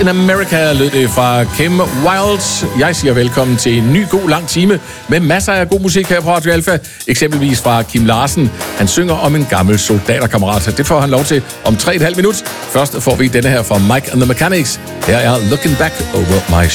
In America lød det fra Kim Wilde. Jeg siger velkommen til en ny god lang time med masser af god musik her på Radio Alpha. Eksempelvis fra Kim Larsen. Han synger om en gammel soldaterkammerat. Det får han lov til om 3,5 minutter. Først får vi denne her fra Mike and the Mechanics. Her er Looking Back Over My